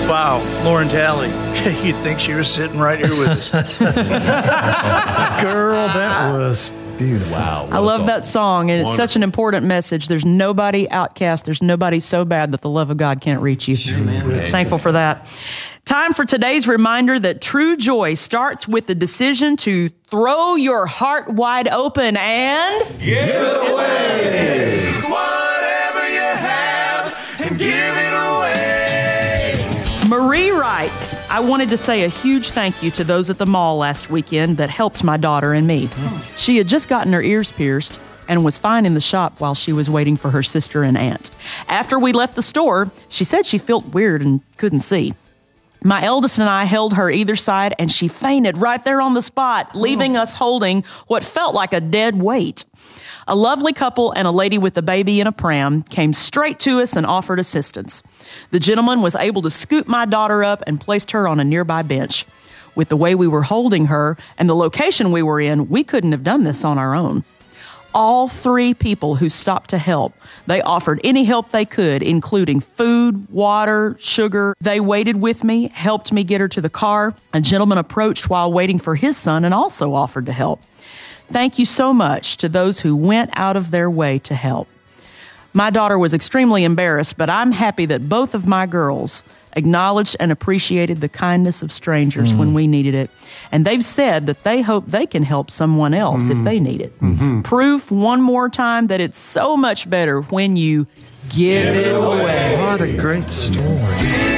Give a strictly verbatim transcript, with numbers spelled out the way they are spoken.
Wow, Lauren Talley. You'd think she was sitting right here with us. Girl, that was beautiful. Wow. I love that song, and it's Wonderful. Such an important message. There's nobody outcast. There's nobody so bad that the love of God can't reach you. Amen. Thankful for that. Time for today's reminder that true joy starts with the decision to throw your heart wide open and give it away. Whatever you have, and give it away. Marie writes, I wanted to say a huge thank you to those at the mall last weekend that helped my daughter and me. She had just gotten her ears pierced and was fine in the shop while she was waiting for her sister and aunt. After we left the store, she said she felt weird and couldn't see. My eldest and I held her either side, and she fainted right there on the spot, leaving us holding what felt like a dead weight. A lovely couple and a lady with a baby in a pram came straight to us and offered assistance. The gentleman was able to scoop my daughter up and placed her on a nearby bench. With the way we were holding her and the location we were in, we couldn't have done this on our own. All three people who stopped to help, they offered any help they could, including food, water, sugar. They waited with me, helped me get her to the car. A gentleman approached while waiting for his son and also offered to help. Thank you so much to those who went out of their way to help. My daughter was extremely embarrassed, but I'm happy that both of my girls acknowledged and appreciated the kindness of strangers mm. when we needed it. And they've said that they hope they can help someone else mm. if they need it. Mm-hmm. Proof one more time that it's so much better when you give, give it away. What a great story.